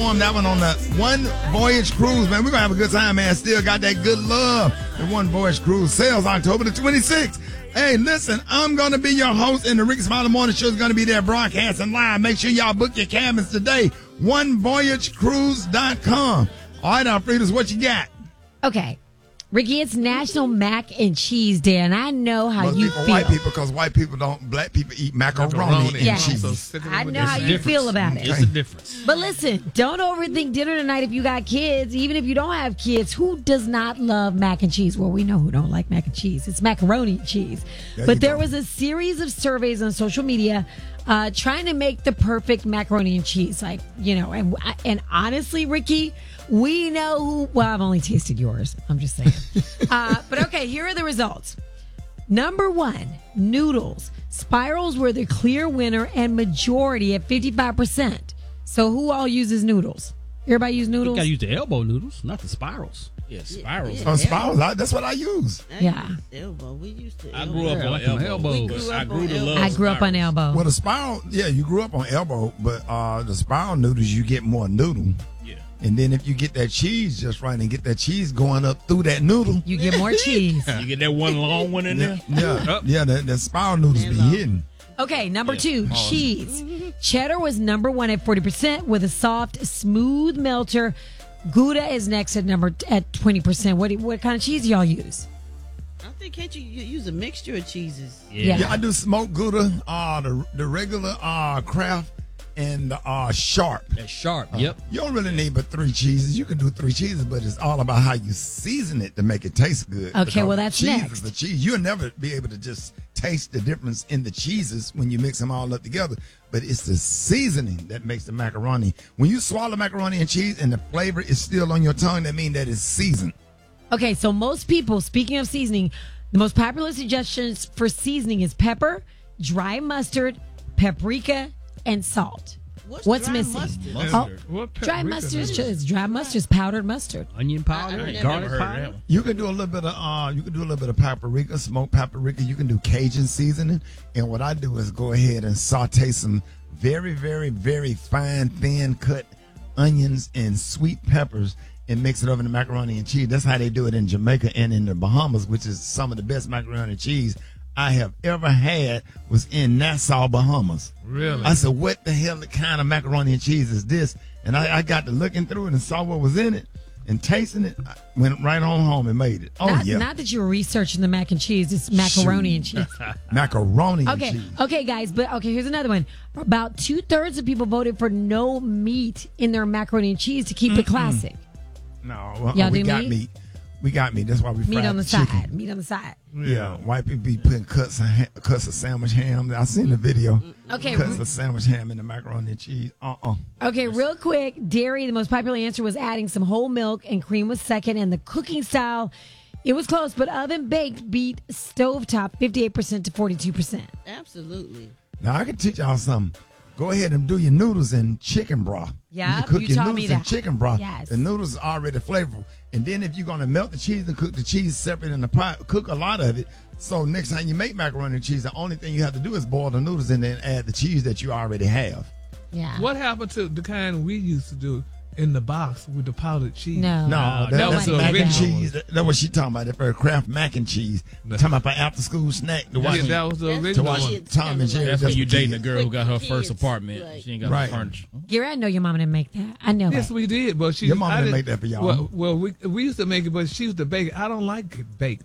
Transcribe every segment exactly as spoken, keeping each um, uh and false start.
perform that one on the One Voyage Cruise, man. We're going to have a good time, man. Still got that good love. The One Voyage Cruise sails October the twenty-sixth. Hey, listen, I'm going to be your host, and the Ricky Smiley Morning Show is going to be there broadcasting live. Make sure y'all book your cabins today. one voyage cruise dot com. All right, Alfredas, what you got? Okay. Ricky, it's National Mac and Cheese Day, and I know how Must you be for feel. white people, because white people don't, black people eat macaroni, Macaroni. and Yes. cheese. I know how It's you difference. feel about it. It's a difference. But listen, don't overthink dinner tonight if you got kids. Even if you don't have kids, who does not love mac and cheese? Well, we know who don't like mac and cheese. It's macaroni and cheese. There but you there go. was a series of surveys on social media uh, trying to make the perfect macaroni and cheese. Like, you know, and, and honestly, Ricky, we know who. Well, I've only tasted yours. I'm just saying. uh, but okay, here are the results. Number one, noodles. Spirals were the clear winner and majority at fifty-five percent. So who all uses noodles? Everybody use You noodles? gotta use the elbow noodles, not the spirals. Yeah, spirals. Oh, spirals, I- that's what I use. Yeah. Elbow. We used to. I elbow. grew up Yeah, on like them elbows. elbows. I up grew on to elbows. love I grew up on spirals. elbow. Well, the spiral, yeah, you grew up on elbow, but uh, the spiral noodles, you get more noodle. Yeah. And then if you get that cheese just right and get that cheese going up through that noodle, You get more cheese. You get that one long one in yeah, there. yeah, yeah the, the spiral noodles be hidden. Okay, number Yeah. two, cheese. Cheddar was number one at forty percent with a soft, smooth melter. Gouda is next at number at twenty percent. What what kind of cheese do y'all use? I think can't you you use a mixture of cheeses? Yeah. Yeah, I do smoked Gouda, uh, the the regular uh, Kraft, and the uh, Sharp. That's sharp. Yep. You don't really need but three cheeses. You can do three cheeses, but it's all about how you season it to make it taste good. Okay, Because well, that's cheese next. is the cheese. You'll never be able to just taste the difference in the cheeses when you mix them all up together. But it's the seasoning that makes the macaroni. When you swallow macaroni and cheese and the flavor is still on your tongue, that means that it's seasoned. Okay, so most people, speaking of seasoning, the most popular suggestions for seasoning is pepper, dry mustard, paprika, and salt. What's, What's dry missing? mustard? Mustard. What Dry paprika mustard is is? just dry mustard is powdered mustard. Onion powder, I- I garlic never powder. heard Uh, of that. You can do a little bit of uh, you can do a little bit of paprika, smoked paprika. You can do Cajun seasoning, and what I do is go ahead and saute some very, very, very fine, thin cut onions and sweet peppers, and mix it over in the macaroni and cheese. That's how they do it in Jamaica and in the Bahamas, which is some of the best macaroni and cheese I have ever had. Was in Nassau, Bahamas. Really? I said, what the hell kind of macaroni and cheese is this? And I, I got to looking through it and saw what was in it and tasting it. I went right on home and made it. Oh, not, yeah. not that you were researching the mac and cheese, it's macaroni and cheese. Macaroni and Okay, cheese. okay, guys, but okay, here's another one. About two thirds of people voted for no meat in their macaroni and cheese to keep it classic. No, well, Y'all we do got meat? meat. We got meat. That's why we Meat fried on the chicken. side. Meat on the side. Yeah, white people be putting cuts of, ha- cuts of sandwich ham. I seen the video. Okay, Cuts of sandwich ham in the macaroni and cheese. Uh-uh. Okay, real quick, dairy, the most popular answer was adding some whole milk, and cream was second, and the cooking style, it was close, but oven baked beat stovetop fifty-eight percent to forty-two percent. Absolutely. Now, I can teach y'all something. Go ahead and do your noodles in chicken broth. Yeah, you can cook you your taught noodles me in that. chicken broth. Yes. The noodles are already flavorful. And then if you're going to melt the cheese and cook the cheese separate in the pot, cook a lot of it. So next time you make macaroni and cheese, the only thing you have to do is boil the noodles and then add the cheese that you already have. Yeah. What happened to the kind we used to do in the box with the powdered cheese? No. No, that that, was that's the mac and original cheese. That, that's what she talking about. That for Kraft mac and cheese. Talking about for after school snack to watch. Yeah, that was the That's to original watch one. Kids Tom and kinda Jerry. like- That's when you what dating a kids- girl who got her Kids, first apartment. like- She ain't got Right. no furniture. Gary, I know your mama didn't make that. I know Yes, that. we did, but she. Your mama I didn't didn't- make that for y'all. Well, well, we we used to make it, but she used to bake it. I don't like it baked.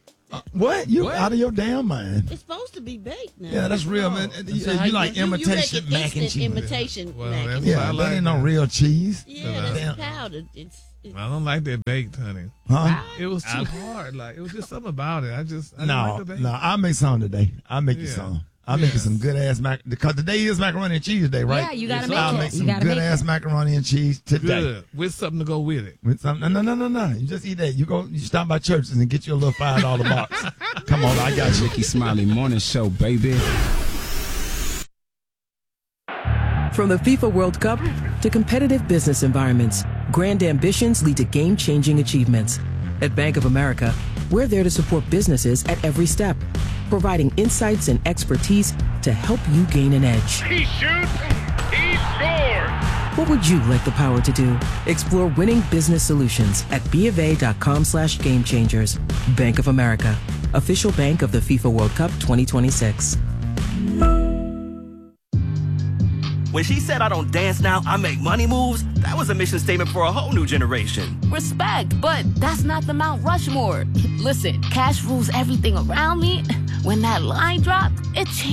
What? You What? out of your damn mind? It's supposed to be baked now. Yeah, that's real, man. No. You, how you you- like You- you imitation make it mac and instant cheese. imitation Well, mac and that's cheese. what I Yeah, that like ain't no that. real cheese. Yeah, that's Damn. powdered. It's, it's I don't like that baked, honey. Huh? It was too I- hard. Like it was just something about it. I just I didn't No, like the baked. no, I'll make some today. I'll make you Yeah. some. I'll make you some good ass mac because today is macaroni and cheese day, right? Yeah, you gotta so make I'll it. make You some gotta good make ass it. macaroni and cheese today. Good with something to go with it. With some, no, no, no, no, no. You just eat that. You go. You stop by churches and get you a little five dollar box. Come on, I got you. Ricky Smiley Morning Show, baby. From the FIFA World Cup to competitive business environments, grand ambitions lead to game-changing achievements. At Bank of America, we're there to support businesses at every step, providing insights and expertise to help you gain an edge. He shoots, he scores. What would you like the power to do? Explore winning business solutions at bofa.com slash game changers. Bank of America, official bank of the FIFA World Cup twenty twenty-six. When she said I don't dance now, I make money moves, that was a mission statement for a whole new generation. Respect, but that's not the Mount Rushmore. Listen, cash rules everything around me. When that line dropped, it changed.